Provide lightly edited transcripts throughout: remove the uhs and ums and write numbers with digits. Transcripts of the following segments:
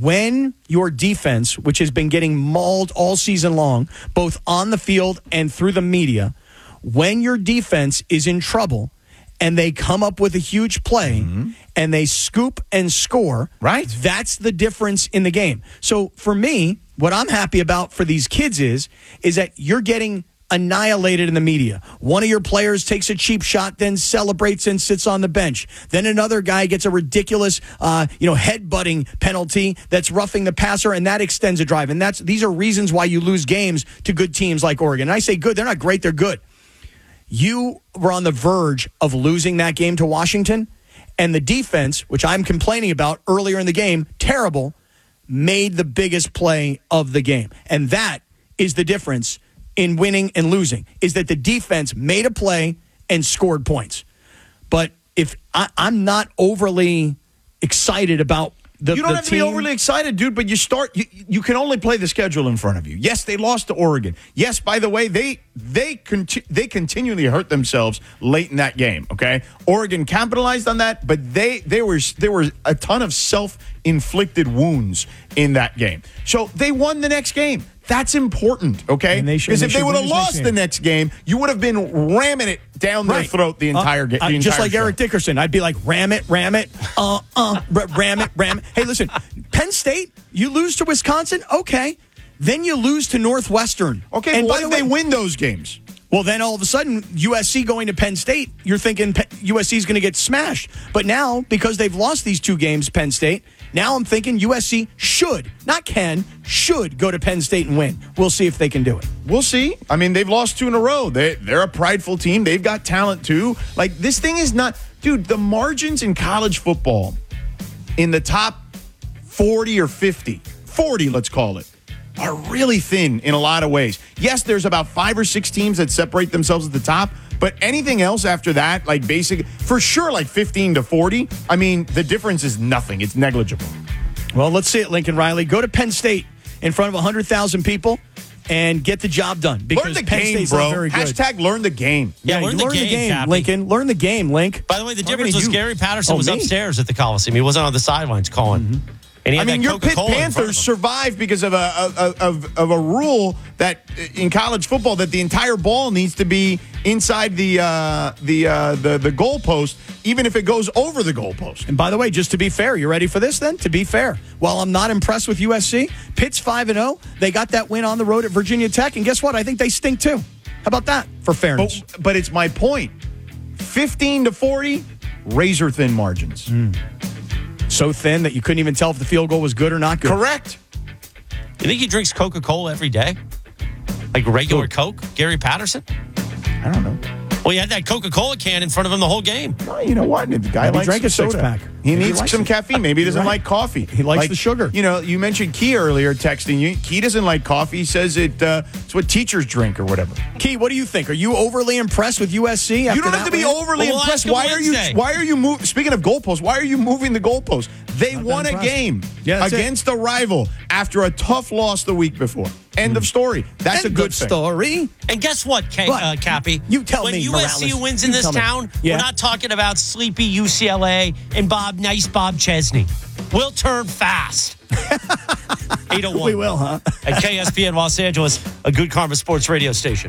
when your defense, which has been getting mauled all season long, both on the field and through the media, when your defense is in trouble and they come up with a huge play and they scoop and score, right? That's the difference in the game. So for me, what I'm happy about for these kids is that you're getting annihilated in the media. One of your players takes a cheap shot, then celebrates and sits on the bench. Then another guy gets a ridiculous, headbutting penalty that's roughing the passer, and that extends a drive. And these are reasons why you lose games to good teams like Oregon. And I say good, they're not great, they're good. You were on the verge of losing that game to Washington, and the defense, which I'm complaining about earlier in the game, terrible, made the biggest play of the game. And that is the difference in winning and losing, is that the defense made a play and scored points. But if I'm not overly excited about the You don't have team. to be overly excited, dude, but you can only play the schedule in front of you. Yes, they lost to Oregon. Yes, by the way, they continually hurt themselves late in that game, okay? Oregon capitalized on that, but there were a ton of self-inflicted wounds in that game. So they won the next game. That's important, okay? Because if they would have lost the next game, you would have been ramming it down their throat the entire game. Just like Eric Dickerson. I'd be like, ram it. Ram it. Hey, listen, Penn State, you lose to Wisconsin? Okay. Then you lose to Northwestern. Okay, and what if they win those games? Well, then all of a sudden, USC going to Penn State, you're thinking USC is going to get smashed. But now, because they've lost these two games, Penn State, now I'm thinking USC should go to Penn State and win. We'll see if they can do it. We'll see. I mean, they've lost 2 in a row. They're a prideful team. They've got talent, too. Like, this thing is not... Dude, the margins in college football in the top 40 or 50, let's call it, are really thin in a lot of ways. Yes, there's about 5 or 6 teams that separate themselves at the top, but anything else after that, like basic, for sure, like 15 to 40, I mean, the difference is nothing. It's negligible. Well, let's see it, Lincoln Riley. Go to Penn State in front of 100,000 people and get the job done. Because learn the Penn game, State's bro. Not very good. Hashtag learn the game. Yeah, learn the game, Cappy. Lincoln. Learn the game, Link. By the way, the difference was Gary Patterson was upstairs at the Coliseum. He wasn't on the sidelines calling. And I mean, your Pitt Panthers survived because of a rule that in college football that the entire ball needs to be inside the goalpost, even if it goes over the goalpost. And by the way, just to be fair, you ready for this then? To be fair, while I'm not impressed with USC, Pitt's 5-0. They got that win on the road at Virginia Tech, and guess what? I think they stink too. How about that for fairness? But it's my point. 15 to 40, razor thin margins. So thin that you couldn't even tell if the field goal was good or not good. Correct. You think he drinks Coca-Cola every day? Like regular Coke? Gary Patterson? I don't know. Well, he had that Coca-Cola can in front of him the whole game. Well, you know what? The guy likes drank a soda. six-pack. He needs some caffeine. Maybe he doesn't like coffee. He likes the sugar. You know, you mentioned Key earlier texting you. Key doesn't like coffee. He says it's what teachers drink or whatever. Key, what do you think? Are you overly impressed with USC? You don't have to be overly impressed. Why are you moving? Speaking of goalposts, why are you moving the goalposts? They won a game against a rival after a tough loss the week before. End of story. That's a good story. And guess what, Cappy? You tell when me, USC Morales. wins in this town, we're not talking about sleepy UCLA and Bob Chesney. We'll turn fast. 801. We will, huh? At KSPN Los Angeles, a Good Karma Sports radio station.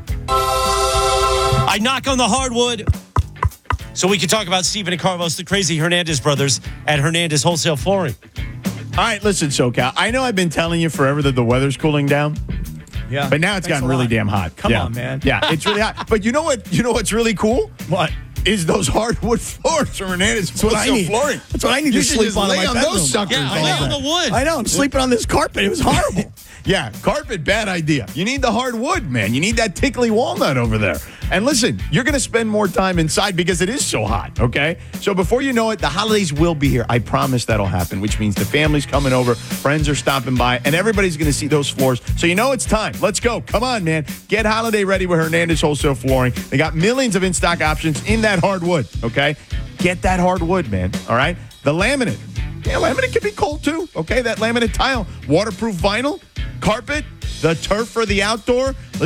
I knock on the hardwood so we can talk about Stephen and Carlos, the crazy Hernandez brothers at Hernandez Wholesale Flooring. All right, listen, SoCal. I know I've been telling you forever that the weather's cooling down. Yeah. But now it's gotten really damn hot. Come on, man. Yeah, it's really hot. But you know what? You know what's really cool? What? Is those hardwood floors from Hernandez Wholesale Flooring. That's what I need to sleep on in my bedroom. Those suckers. Yeah, lay on the wood. I know. I'm sleeping on this carpet. It was horrible. Yeah, carpet, bad idea. You need the hardwood, man. You need that tickly walnut over there. And listen, you're going to spend more time inside because it is so hot, okay? So before you know it, the holidays will be here. I promise that'll happen, which means the family's coming over, friends are stopping by, and everybody's going to see those floors. So you know it's time. Let's go. Come on, man. Get holiday ready with Hernandez Wholesale Flooring. They got millions of in-stock options in that hardwood, okay? Get that hardwood, man, all right? The laminate. Yeah, laminate can be cold too, okay? That laminate tile, waterproof vinyl, carpet, the turf for the outdoor. Listen,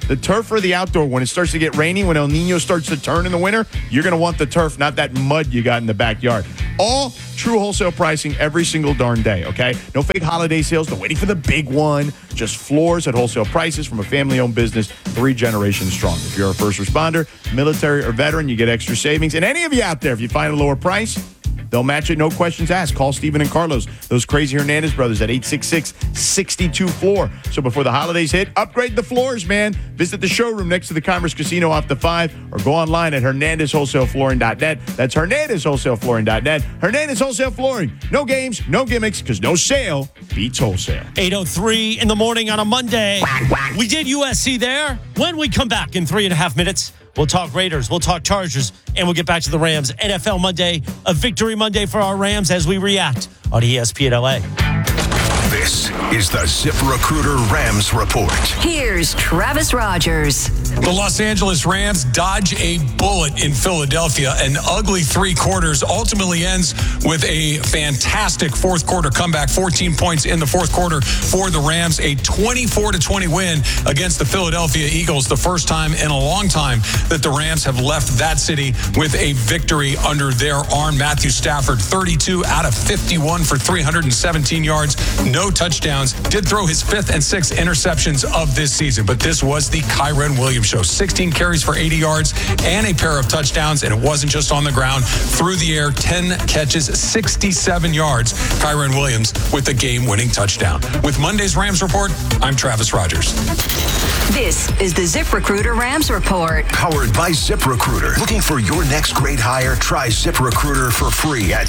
the turf or the outdoor, when it starts to get rainy, when El Nino starts to turn in the winter, you're going to want the turf, not that mud you got in the backyard. All true wholesale pricing every single darn day, okay? No fake holiday sales, no waiting for the big one. Just floors at wholesale prices from a family-owned business, 3 generations strong. If you're a first responder, military, or veteran, you get extra savings. And any of you out there, if you find a lower price, they'll match it, no questions asked. Call Steven and Carlos, those crazy Hernandez brothers, at 866-62-FLOOR. So before the holidays hit, upgrade the floors, man. Visit the showroom next to the Commerce Casino off the 5, or go online at HernandezWholesaleFlooring.net. That's HernandezWholesaleFlooring.net. Hernandez Wholesale Flooring. No games, no gimmicks, because no sale beats wholesale. 8:03 in the morning on a Monday. We did USC there. When we come back in 3.5 minutes, we'll talk Raiders, we'll talk Chargers, and we'll get back to the Rams. NFL Monday, a victory Monday for our Rams as we react on ESPN LA. This is the ZipRecruiter Rams Report. Here's Travis Rogers. The Los Angeles Rams dodge a bullet in Philadelphia. An ugly 3 quarters ultimately ends with a fantastic fourth quarter comeback. 14 points in the fourth quarter for the Rams. A 24-20 win against the Philadelphia Eagles. The first time in a long time that the Rams have left that city with a victory under their arm. Matthew Stafford, 32 out of 51 for 317 yards. No touchdowns. Did throw his 5th and 6th interceptions of this season, but this was the Kyren Williams show. 16 carries for 80 yards and a pair of touchdowns, and it wasn't just on the ground. Through the air, 10 catches, 67 yards. Kyren Williams with the game-winning touchdown. With Monday's Rams Report, I'm Travis Rogers. This is the ZipRecruiter Rams Report. Powered by ZipRecruiter. Looking for your next great hire? Try ZipRecruiter for free at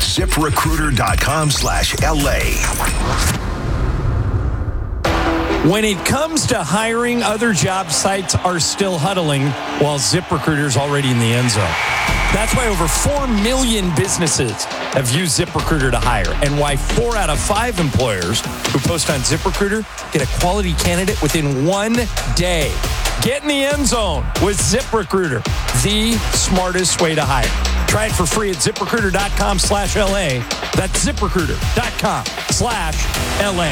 ZipRecruiter.com/LA. When it comes to hiring, other job sites are still huddling while ZipRecruiter's already in the end zone. That's why over 4 million businesses have used ZipRecruiter to hire, and why 4 out of 5 employers who post on ZipRecruiter get a quality candidate within 1 day. Get in the end zone with ZipRecruiter, the smartest way to hire. Try it for free at ZipRecruiter.com/LA. That's ZipRecruiter.com/LA.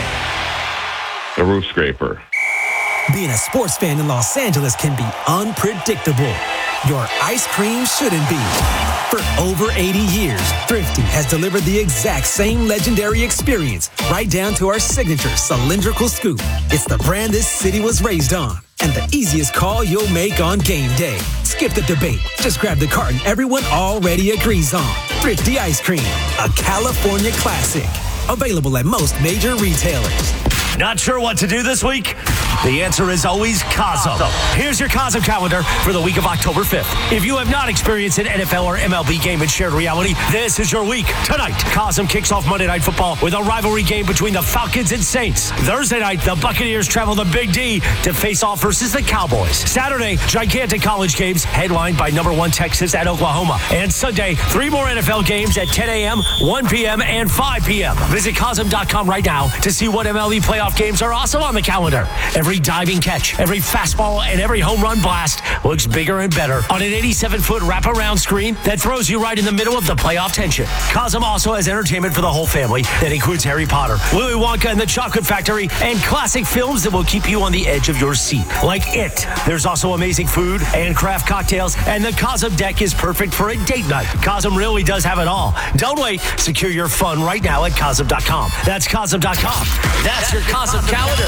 The Roof Scraper. Being a sports fan in Los Angeles can be unpredictable. Your ice cream shouldn't be. For over 80 years, Thrifty has delivered the exact same legendary experience, right down to our signature cylindrical scoop. It's the brand this city was raised on, and the easiest call you'll make on game day. Skip the debate. Just grab the carton everyone already agrees on. Thrifty Ice Cream, a California classic. Available at most major retailers. Not sure what to do this week? The answer is always Cosm. Here's your Cosm calendar for the week of October 5th. If you have not experienced an NFL or MLB game in shared reality, this is your week. Tonight, Cosm kicks off Monday Night Football with a rivalry game between the Falcons and Saints. Thursday night, the Buccaneers travel to Big D to face off versus the Cowboys. Saturday, gigantic college games headlined by number 1 Texas at Oklahoma. And Sunday, 3 more NFL games at 10 a.m., 1 p.m., and 5 p.m. Visit Cosm.com right now to see what MLB playoff games are also on the calendar. Every diving catch, every fastball, and every home run blast looks bigger and better on an 87-foot wraparound screen that throws you right in the middle of the playoff tension. Cosm also has entertainment for the whole family that includes Harry Potter, Willy Wonka and the Chocolate Factory, and classic films that will keep you on the edge of your seat, like It. There's also amazing food and craft cocktails, and the Cosm deck is perfect for a date night. Cosm really does have it all. Don't wait. Secure your fun right now at Cosm.com. That's Cosm.com. That's your Cosm calendar.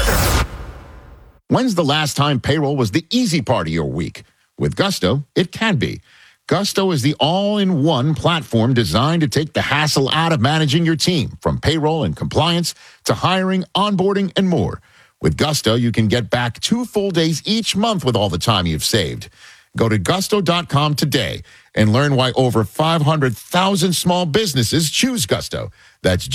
When's the last time payroll was the easy part of your week? With Gusto, it can be. Gusto is the all-in-one platform designed to take the hassle out of managing your team, from payroll and compliance to hiring, onboarding, and more. With Gusto, you can get back 2 full days each month with all the time you've saved. Go to gusto.com today and learn why over 500,000 small businesses choose Gusto. That's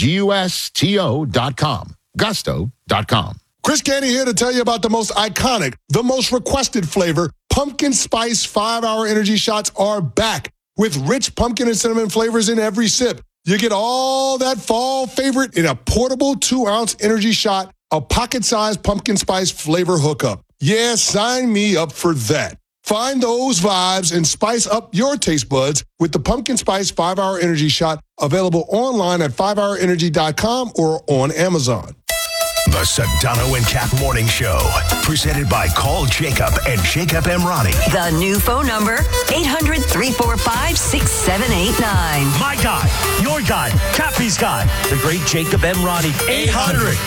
GUSTO.com. Gusto.com. Chris Canty here to tell you about the most iconic, the most requested flavor. Pumpkin Spice 5-Hour Energy Shots are back with rich pumpkin and cinnamon flavors in every sip. You get all that fall favorite in a portable 2-ounce energy shot, a pocket-sized pumpkin spice flavor hookup. Yeah, sign me up for that. Find those vibes and spice up your taste buds with the Pumpkin Spice 5-Hour Energy Shot, available online at 5hourenergy.com or on Amazon. The Sedano and Cap Morning Show, presented by Call Jacob and Jacob Emrani. The new phone number, 800-345-6789. My guy, your guy, Cappy's guy, the great Jacob Emrani. 800